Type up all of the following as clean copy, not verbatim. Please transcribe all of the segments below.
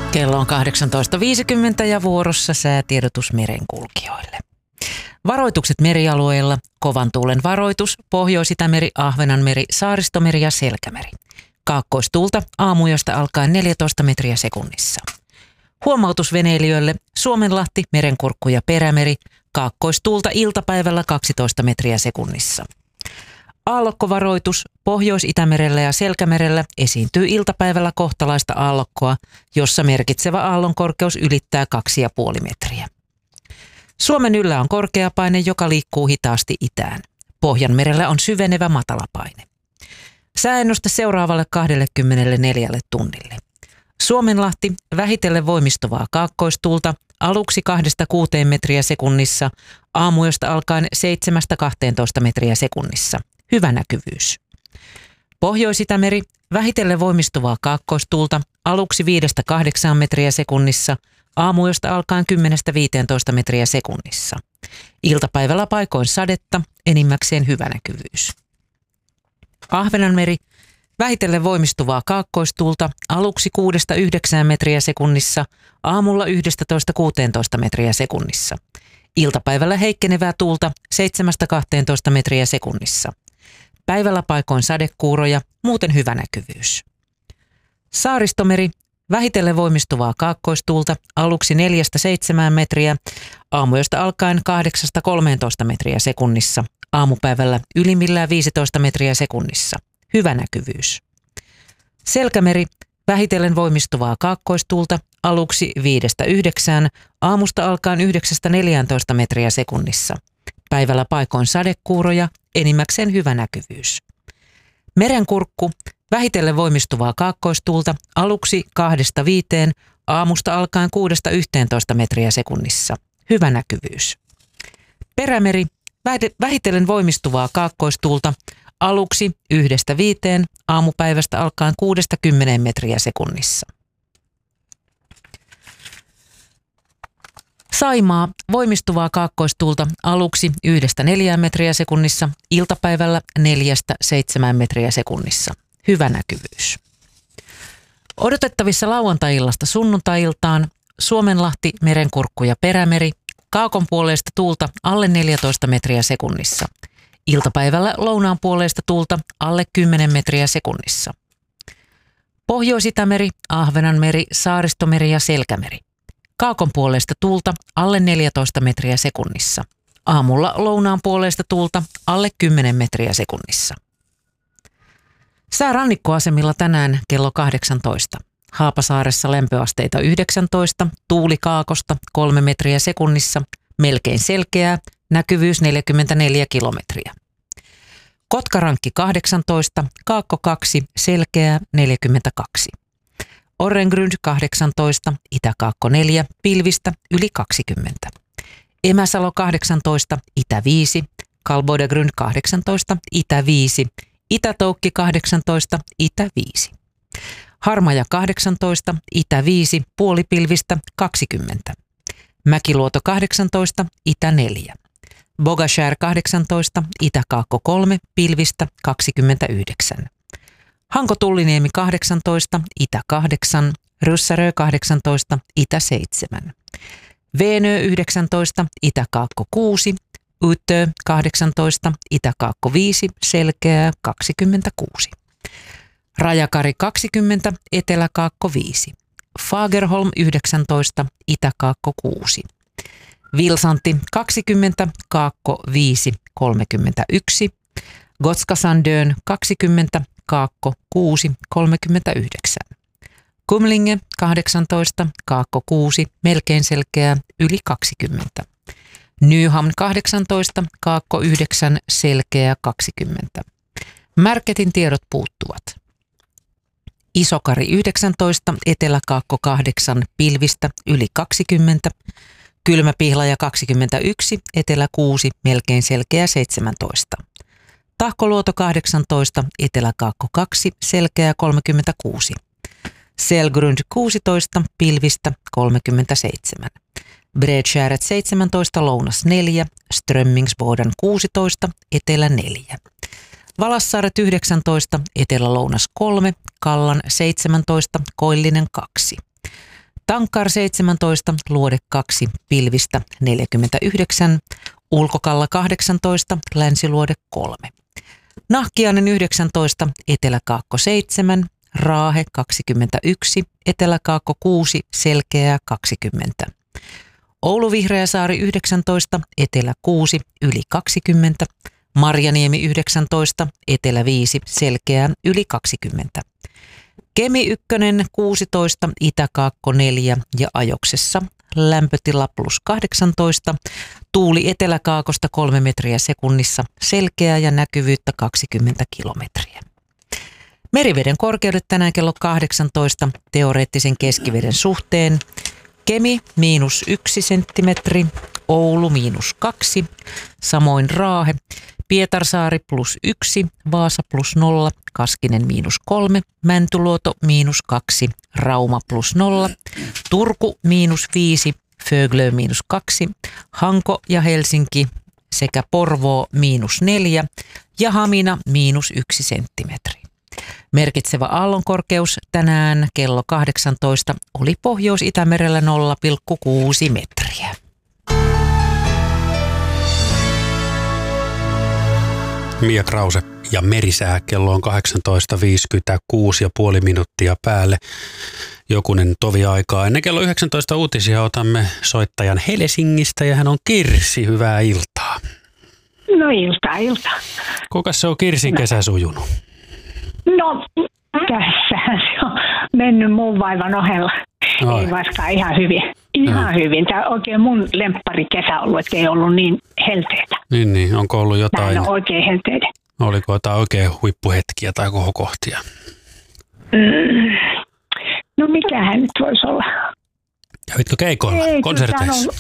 Kello on 18.50 ja vuorossa säätiedotus merenkulkijoille. Varoitukset merialueilla: kovan tuulen varoitus, Pohjois-Itämeri, Ahvenanmeri, Saaristomeri ja Selkämeri. Kaakkoistuulta aamuyöstä alkaen 14 metriä sekunnissa. Huomautus veneilijöille: Suomenlahti, Merenkurkku ja Perämeri. Kaakkoistuulta iltapäivällä 12 metriä sekunnissa. Aallokkovaroitus: Pohjois-Itämerellä ja Selkämerellä esiintyy iltapäivällä kohtalaista aallokkoa, jossa merkitsevä aallonkorkeus ylittää 2,5 metriä. Suomen yllä on korkeapaine, joka liikkuu hitaasti itään. Pohjanmerellä on syvenevä matalapaine. Sääennuste seuraavalle 24 tunnille. Suomenlahti: vähitellen voimistuvaa kaakkoistuulta, aluksi 2-6 metriä sekunnissa, aamuyöstä alkaen 7-12 metriä sekunnissa. Hyvä näkyvyys. Pohjois-Itämeri: vähitellen voimistuvaa kaakkoistuulta, aluksi 5-8 metriä sekunnissa, aamuyöstä alkaen 10-15 metriä sekunnissa. Iltapäivällä paikoin sadetta, enimmäkseen hyvä näkyvyys. Ahvenanmeri: vähitellen voimistuvaa kaakkoistuulta, aluksi 6-9 metriä sekunnissa, aamulla 11-16 metriä sekunnissa. Iltapäivällä heikkenevää tuulta 7-12 metriä sekunnissa. Päivällä paikoin sadekuuroja, muuten hyvä näkyvyys. Saaristomeri: vähitellen voimistuvaa kaakkoistuulta, aluksi 4-7 metriä, aamuyöstä alkaen 8-13 metriä sekunnissa. Aamupäivällä ylimmillään 15 metriä sekunnissa. Hyvä näkyvyys. Selkämeri: vähitellen voimistuvaa kaakkoistuulta, aluksi 5-9, aamusta alkaen 9-14 metriä sekunnissa. Päivällä paikoin sadekuuroja, enimmäkseen hyvä näkyvyys. Merenkurkku: vähitellen voimistuvaa kaakkoistuulta, aluksi 2-5, aamusta alkaen 6-11 metriä sekunnissa. Hyvä näkyvyys. Perämeri: vähitellen voimistuvaa kaakkoistuulta, aluksi 1-5, aamupäivästä alkaen 6-10 metriä sekunnissa. Saimaa: voimistuvaa kaakkoistuulta, aluksi 1-4 metriä sekunnissa, iltapäivällä 4-7 metriä sekunnissa. Hyvä näkyvyys. Odotettavissa lauantai-illasta sunnuntai-iltaan: Suomenlahti, Merenkurkku ja Perämeri, kaakon puoleista tuulta alle 14 metriä sekunnissa. Iltapäivällä lounaan puoleista tuulta alle 10 metriä sekunnissa. Pohjois-Itämeri, Ahvenanmeri, Saaristomeri ja Selkämeri. Kaakon puoleista tuulta alle 14 metriä sekunnissa. Aamulla lounaan puoleista tuulta alle 10 metriä sekunnissa. Sää rannikkoasemilla tänään kello 18. Haapasaaressa lämpöasteita 19, tuuli kaakosta 3 metriä sekunnissa, melkein selkeää, näkyvyys 44 kilometriä. Kotkarankki 18, Kaakko 2, selkeää 42. Orrengrund 18, Itä-Kaakko 4, pilvistä yli 20. Emäsalo 18, Itä 5, Kalboidegrund 18, Itä 5, Itä-Toukki 18, Itä 5. Harmaja 18, Itä 5, puolipilvistä 20. Mäkiluoto 18, Itä 4. Bogashär 18, Itä-Kaakko 3, pilvistä 29. Hanko-Tulliniemi 18, Itä 8, Ryssärö 18, Itä 7. Veenö 19, Itä-Kaakko 6, Utö 18, Itä-Kaakko 5, selkeää 26. Rajakari 20, Etelä-Kaakko 5. Fagerholm 19, Itä-Kaakko 6. Vilsanti 20, Kaakko 5, 31. Gotskasandön 20, Kaakko 6, 39. Kumlinge 18, Kaakko 6, melkein selkeää, yli 20. Nyhamn 18, Kaakko 9, selkeää 20. Märketin tiedot puuttuvat. Isokari 19, Etelä-Kaakko 8, pilvistä yli 20. Kylmäpihlaja 21, Etelä 6, melkein selkeä 17. Tahkoluoto 18, Etelä-Kaakko 2, selkeä 36. Selgrund 16, pilvistä 37. Bredskäret 17, lounas 4, Strömmingsboden 16, etelä 4. Valassaaret 19, etelä-lounas 3, Kallan 17, koillinen 2. Tankar 17, Luode 2, Pilvistä 49, Ulkokalla 18, Länsiluode 3. Nahkiainen 19, Etelä-Kaakko 7, Raahe 21, Etelä-Kaakko 6, Selkeää 20. Oulu Vihreäsaari 19, Etelä 6, yli 20. Marjaniemi 19, Etelä 5, Selkeää yli 20. Kemi 1, 16, Itä-Kaakko 4 ja Ajoksessa lämpötila plus 18, tuuli Etelä-Kaakosta 3 metriä sekunnissa, selkeää ja näkyvyyttä 20 kilometriä. Meriveden korkeudet tänään kello 18 teoreettisen keskiveden suhteen. Kemi -1 senttimetri, Oulu -2, samoin Raahe, Pietarsaari +1, Vaasa +0, Kaskinen -3, Mäntyluoto -2, Rauma +0, Turku -5, Föglö -2, Hanko ja Helsinki sekä Porvoo -4 ja Hamina -1 senttimetri. Merkitsevä aallonkorkeus tänään kello 18 oli Pohjois-Itämerellä 0,6 metriä. Mia Krause ja merisää, kello on 18.56 ja puoli minuuttia päälle. Jokunen tovi aikaa. Ennen kello 19 uutisia otamme soittajan Helsingistä ja hän on Kirsi. Hyvää iltaa. No iltaa. Kuinka se on Kirsin kesä sujunut? No tässähän se on mennyt muun vaivan ohella. Ai. Ei vastaan ihan hyvin. Ihan hyvin. Tämä on oikein mun lempparikesä ollut, ettei ollut niin helteitä. Niin. Onko ollut jotain? Nämä on oikein helteitä. Oliko jotain oikein huippuhetkiä tai kohokohtia? No mikähän nyt voisi olla? Kävitkö keikoilla, konserteissa?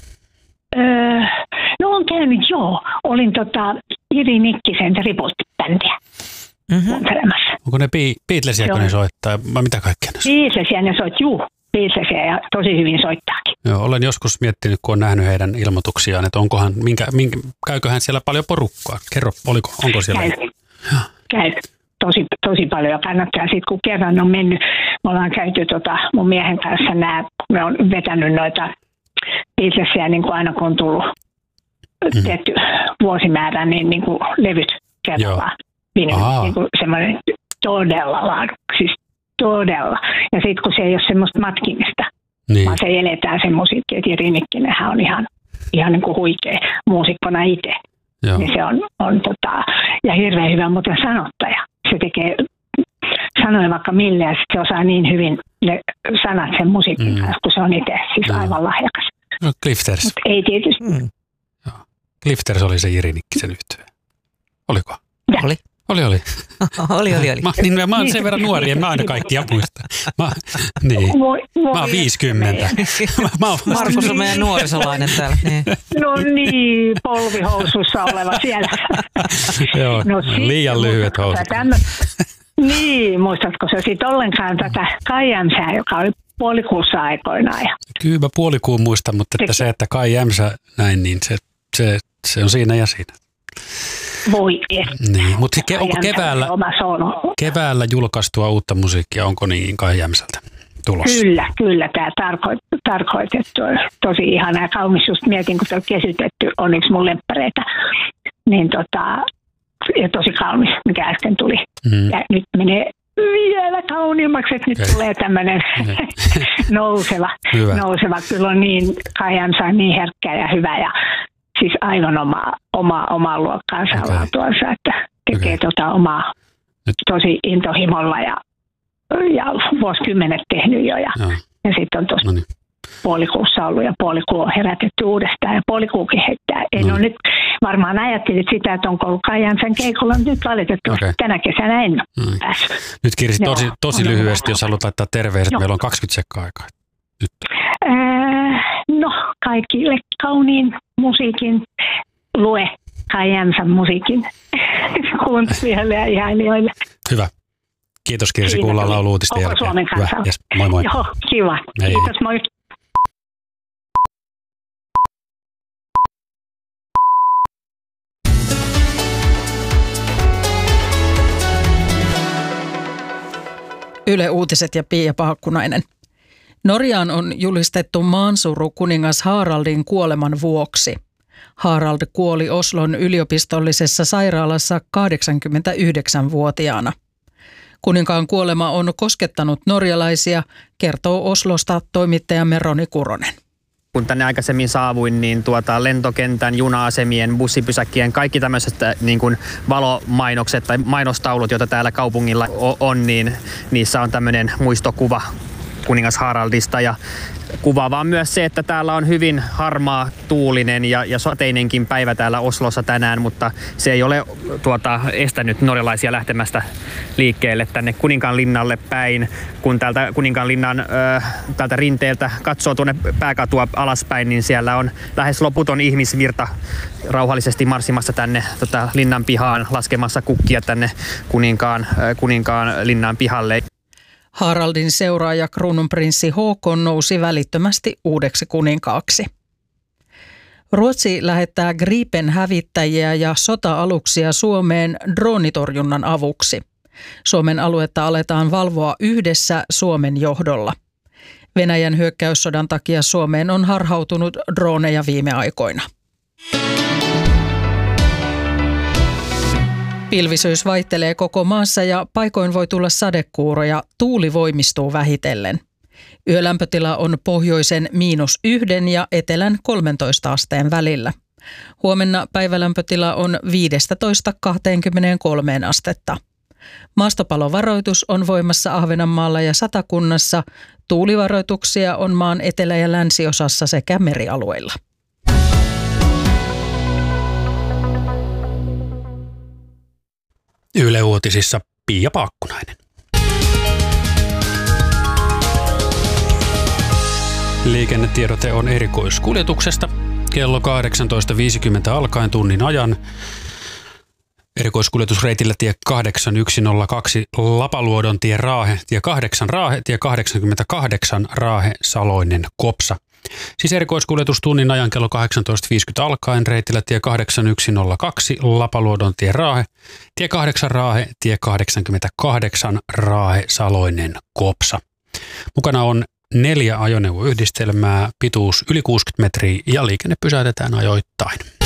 No on käynyt, joo. Olin Iri Nikkisen Revolt-bändiä kuuntelemassa. Onko ne Beatlesia, kun ne soittaa, vai mitä kaikkea ne soittaa? Beatlesia ne Beatlesia ja tosi hyvin soittaakin. Joo, olen joskus miettinyt, kun olen nähnyt heidän ilmoituksiaan, että onkohan, käyköhän siellä paljon porukkaa? Kerro, onko siellä? Käy. Tosi paljon ja kannattaa sitten, kun kerran on mennyt. Me ollaan käyty mun miehen kanssa me on vetänyt noita Beatlesia niin kuin aina kun on tullut tietty vuosimäärä, niin kuin levyt kerrallaan. Niin kuin semmoinen todella laadukka, siis todella. Ja sitten kun se ei ole semmoista matkimista, vaan se eletään sen musiikki, että Iri Nikkinenhän on ihan niin kuin huikea muusikkona itse. Niin se on ja hirveän hyvä muuten sanottaja. Se tekee sanoja vaikka mille ja sitten se osaa niin hyvin ne sanat sen musiikin kanssa, kun se on itse siis aivan lahjakas. No Clifters. Mut ei tietysti. Clifters oli se Iri Nikkisen yhtye. Oliko? Oli. Oli. Oli. Mä oon sen verran nuori, en mä aina kaikkia muista. Mä oon 50. Markus on meidän nuorisolainen täällä. Niin. No niin, polvihousussa oleva siellä. Joo, liian lyhyet housut. Niin, muistatko sä sitten ollenkaan tätä Kai Jämsää, joka oli puolikuussa aikoinaan? Kyllä mä puolikuun muistan, mutta että se, että Kai Jämsä näin, niin se on siinä ja siinä. Voi niin, mutta onko keväällä julkaistua uutta musiikkia, onko niin Kai Jämsältä tulossa? Kyllä tämä tarkoitettu on tosi ihana ja kaunis. Just mietin, kun se on kesytetty, on yksi mun lemppareita, niin ja tosi kaunis, mikä äsken tuli. Ja nyt menee vielä kauniimmaksi, että nyt tulee tämmöinen nouseva. Kyllä on niin, Kai Jämsä on niin herkkä ja hyvä ja siis aivan omaa luokkaansa laatuansa, että tekee omaa tosi intohimolla ja vuosikymmenet tehnyt jo. Ja sitten on tuossa puolikuussa ollut ja puolikuu on herätetty uudestaan ja puolikuukin heittää. En ole nyt varmaan ajattelit sitä, että onko ollut Kai Jämsän keikolla, mutta nyt valitettavasti tänä kesänä en päässyt. Nyt Kirsi, tosi lyhyesti, jos haluat laittaa terveiset, meillä on 20 sekkaa aikaa. Nyt. No, kaikille kauniin musiikin lue Kai Jämsän musiikin kuuntelijoille ja ihailijoille. Hyvä. Kiitos Kirsi, kuullaan laulu-uutisten jälkeen. Suomen kanssa. Hyvä. Yes. Moi. Joo, kiva. Hei. Kiitos, moi. Yle Uutiset ja Pia Paakkunainen. Norjaan on julistettu maansuru kuningas Haraldin kuoleman vuoksi. Harald kuoli Oslon yliopistollisessa sairaalassa 89-vuotiaana. Kuninkaan kuolema on koskettanut norjalaisia, kertoo Oslosta toimittajamme Roni Kuronen. Kun tänne aikaisemmin saavuin, niin lentokentän, juna-asemien, bussipysäkkien, kaikki tämmöiset niin kuin valomainokset tai mainostaulut, joita täällä kaupungilla on, niin niissä on tämmöinen muistokuva kuningas Haraldista. Ja kuvaavaa myös se, että täällä on hyvin harmaa, tuulinen ja sateinenkin päivä täällä Oslossa tänään, mutta se ei ole estänyt norjalaisia lähtemästä liikkeelle tänne Kuninkaanlinnalle päin. Kun täältä Kuninkaanlinnan täältä rinteeltä katsoo tuonne pääkatua alaspäin, niin siellä on lähes loputon ihmisvirta rauhallisesti marssimassa tänne linnan pihaan, laskemassa kukkia tänne Kuninkaan linnan pihalle. Haraldin seuraaja kruununprinssi Håkon nousi välittömästi uudeksi kuninkaaksi. Ruotsi lähettää Gripen-hävittäjiä ja sota-aluksia Suomeen droonitorjunnan avuksi. Suomen aluetta aletaan valvoa yhdessä Suomen johdolla. Venäjän hyökkäyssodan takia Suomeen on harhautunut drooneja viime aikoina. Pilvisyys vaihtelee koko maassa ja paikoin voi tulla sadekuuroja, tuuli voimistuu vähitellen. Yölämpötila on pohjoisen -1 ja etelän 13 asteen välillä. Huomenna päivälämpötila on 15–23 astetta. Maastopalovaroitus on voimassa Ahvenanmaalla ja Satakunnassa. Tuulivaroituksia on maan etelä- ja länsiosassa sekä merialueilla. Yle Uutisissa Pia Paakkunainen. Liikennetiedote on erikoiskuljetuksesta. Kello 18.50 alkaen tunnin ajan. Erikoiskuljetusreitillä tie 8102 Lapaluodontie Raahe, tie 8 Raahe, tie 88 Raahe Saloinen Kopsa. Siis erikoiskuljetus tunnin ajan kello 18.50 alkaen reitillä tie 8102 Lapaluodontie Raahe, tie 8 Raahe, tie 88 Raahe Saloinen Kopsa. Mukana on 4 ajoneuvoyhdistelmää, pituus yli 60 metriä ja liikenne pysäytetään ajoittain.